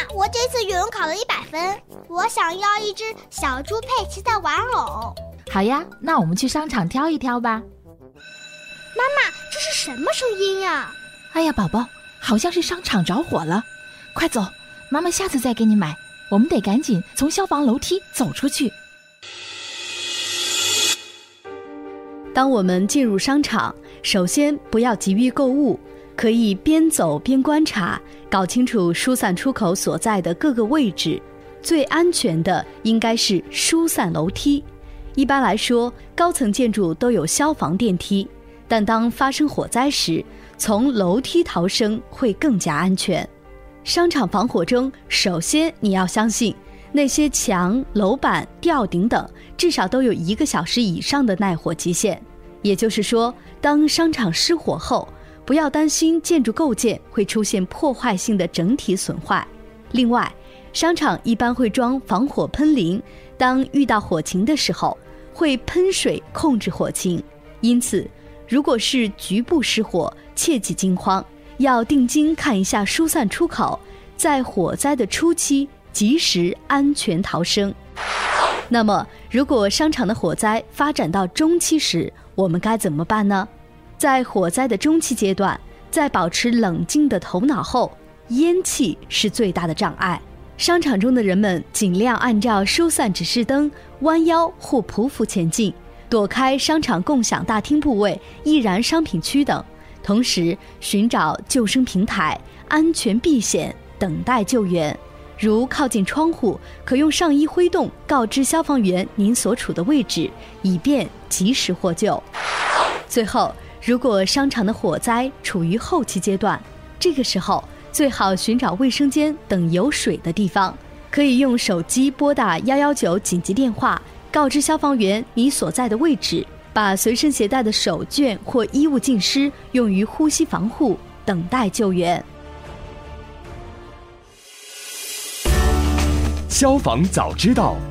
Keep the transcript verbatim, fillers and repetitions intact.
我这次语文考了一百分，我想要一只小猪佩奇的玩偶。 好呀，那我们去商场挑一挑吧。 妈妈，这是什么声音呀？ 哎呀，宝宝，好像是商场着火了，快走，妈妈下次再给你买。我们得赶紧从消防楼梯走出去。 当我们进入商场，首先不要急于购物，可以边走边观察，搞清楚疏散出口所在的各个位置。最安全的应该是疏散楼梯。一般来说，高层建筑都有消防电梯，但当发生火灾时，从楼梯逃生会更加安全。商场防火中，首先你要相信那些墙、楼板、吊顶等至少都有一个小时以上的耐火极限。也就是说，当商场失火后，不要担心建筑构件会出现破坏性的整体损坏。另外，商场一般会装防火喷淋，当遇到火情的时候，会喷水控制火情。因此，如果是局部失火，切忌惊慌，要定睛看一下疏散出口，在火灾的初期及时安全逃生。那么，如果商场的火灾发展到中期时，我们该怎么办呢？在火灾的中期阶段，在保持冷静的头脑后，烟气是最大的障碍。商场中的人们尽量按照疏散指示灯弯腰或匍匐前进，躲开商场共享大厅部位、易燃商品区等，同时寻找救生平台，安全避险，等待救援。如靠近窗户，可用上衣挥动告知消防员您所处的位置，以便及时获救。最后，如果商场的火灾处于后期阶段，这个时候最好寻找卫生间等有水的地方，可以用手机拨打一一九紧急电话，告知消防员你所在的位置，把随身携带的手绢或衣物浸湿，用于呼吸防护，等待救援。 消防早知道。